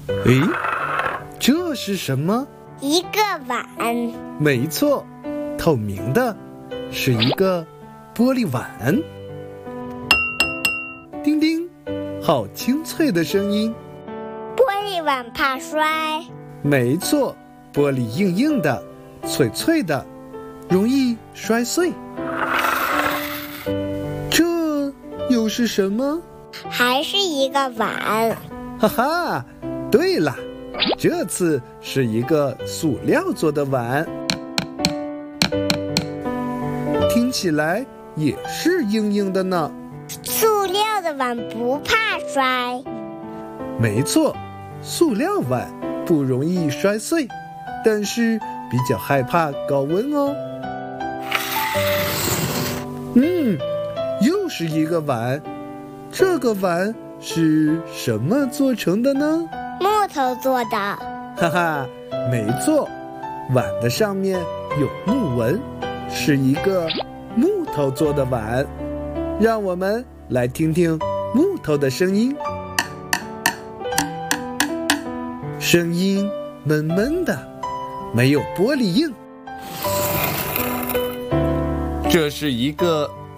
诶，这是什么？ 一个碗。 没错，透明的，是一个玻璃碗。叮叮，好清脆的声音。 玻璃碗怕摔。 没错，玻璃硬硬的，脆脆的，容易摔碎。这又是什么？ 还是一个碗。 哈哈，对了，这次是一个塑料做的碗，听起来也是硬硬的呢。 塑料的碗不怕摔。 没错，塑料碗不容易摔碎，但是比较害怕高温哦。又是一个碗，这个碗是什么做成的呢？ 木头做的。 哈哈，没错，碗的上面有木纹，是一个木头做的碗。让我们来听听木头的声音。声音闷闷的，没有玻璃硬。这是一个